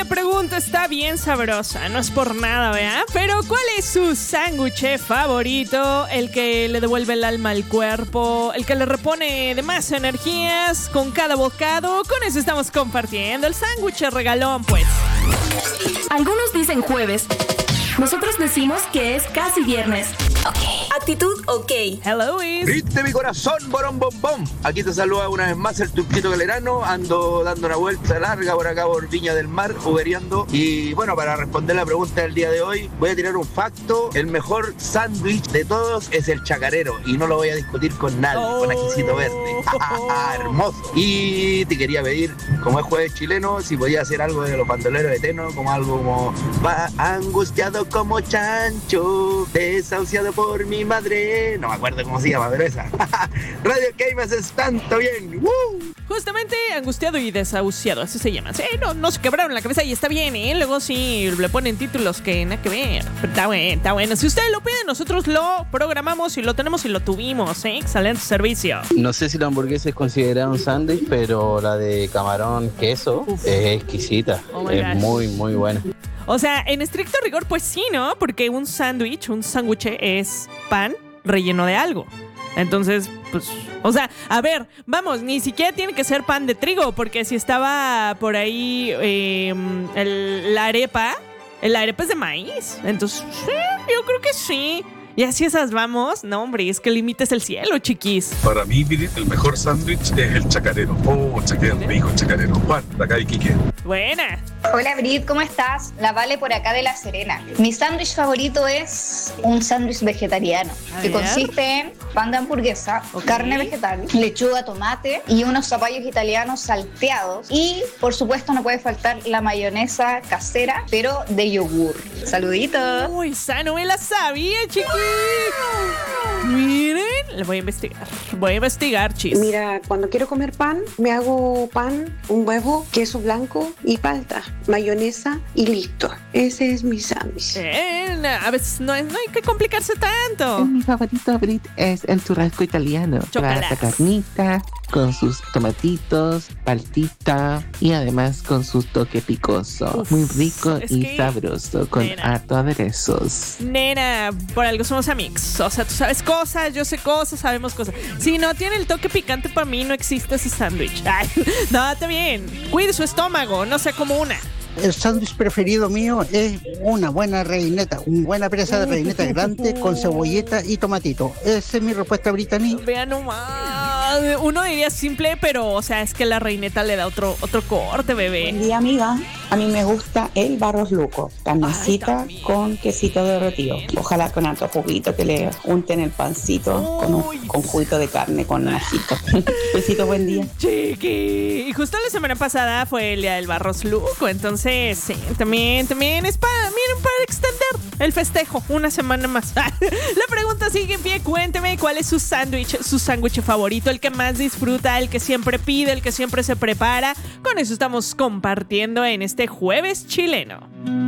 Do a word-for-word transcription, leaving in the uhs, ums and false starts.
pregunta está bien sabrosa, no es por nada, ¿verdad? Pero ¿cuál es su sándwich favorito? El que le devuelve el alma al cuerpo, el que le repone de más energías con cada bocado. Con eso estamos compartiendo el sándwich regalón, pues. Algunos dicen jueves. Nosotros decimos que es casi viernes. Ok. Actitud ok. Hello, is. ¿Viste mi corazón, borón, bom, bom? Aquí te saluda una vez más el Turquito Galerano. Ando dando una vuelta larga por acá por Viña del Mar, uberiando. Y bueno, para responder la pregunta del día de hoy, voy a tirar un facto. El mejor sándwich de todos es el chacarero. Y no lo voy a discutir con nadie, oh. con ajicito verde. Hermoso. Y te quería pedir, como es jueves chileno, si podía hacer algo de los bandoleros de Teno, como algo como va angustiado como chancho, desahuciado por mi madre. No me acuerdo cómo se llama, pero esa. Radio K me haces tanto bien. ¡Woo! Justamente angustiado y desahuciado, así se llama. Sí, no, no se quebraron la cabeza y está bien, ¿eh? Luego sí le ponen títulos que nada que ver. Pero está bueno, está bueno. Si ustedes lo piden, nosotros lo programamos y lo tenemos y lo tuvimos, ¿eh? Excelente servicio. No sé si la hamburguesa es considerada un sándwich, pero la de camarón queso Uf. es exquisita. Oh es gosh. muy, muy buena. O sea, en estricto rigor, pues sí, ¿no? Porque un sándwich, un sándwich es pan relleno de algo. Entonces, pues, o sea, a ver, vamos, ni siquiera tiene que ser pan de trigo, porque si estaba por ahí eh, el, la arepa, la arepa es de maíz. Entonces, sí, yo creo que sí. Y así esas vamos. No, hombre, es que el límite es el cielo, chiquis. Para mí, miren, el mejor sándwich es el chacarero. Oh, chacarero, me dijo chacarero. Juan, de acá de Iquique. Buena. Hola, Brit, ¿cómo estás? La Vale por acá de La Serena. Mi sándwich favorito es un sándwich vegetariano, A que ver. consiste en pan de hamburguesa, okay. carne vegetal, lechuga, tomate y unos zapallos italianos salteados. Y, por supuesto, no puede faltar la mayonesa casera, pero de yogur. Saluditos. Uy, esa no me la sabía, chiquis. Miren, le voy a investigar. Voy a investigar, chis. Mira, cuando quiero comer pan, me hago pan, un huevo, queso blanco y palta, mayonesa y listo. Ese es mi sándwich. Eh, a veces no, no hay que complicarse tanto. Mi favorito, Brit, es el churrasco italiano. La carnita con sus tomatitos, paltita y además con su toque picoso. Uf, muy rico y que... sabroso, con nena. harto aderezos. Nena, por algo somos amigos. O sea, tú sabes cosas, yo sé cosas, sabemos cosas. Si no tiene el toque picante, para mí no existe ese sándwich. No, está bien. Cuide su estómago, no sea como una. El sándwich preferido mío es una buena reineta, una buena presa de reineta grande con cebolleta y tomatito. Esa es mi respuesta, Brittany. Vean nomás. Uno diría simple, pero, o sea, es que la reineta le da otro, otro corte, bebé. Buen día, amiga. A mí me gusta el barros luco, carnecita con quesito derretido. Ojalá con alto juguito que le unten el pancito con, un, con juguito de carne, con ajito. Besito, buen día. Chiqui. Y justo la semana pasada fue el día del barros luco, entonces sí, también, también es para, miren, para extender el festejo una semana más. La pregunta sigue en pie, cuénteme cuál es su sándwich, su sándwich favorito, el que más disfruta, el que siempre pide, el que siempre se prepara. Con eso estamos compartiendo en este jueves chileno.